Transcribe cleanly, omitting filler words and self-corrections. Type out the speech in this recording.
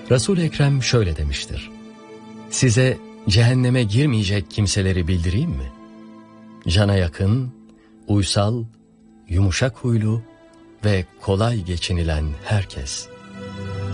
Resul-i Ekrem şöyle demiştir: size cehenneme girmeyecek kimseleri bildireyim mi? Cana yakın, uysal, yumuşak huylu ve kolay geçinilen herkes.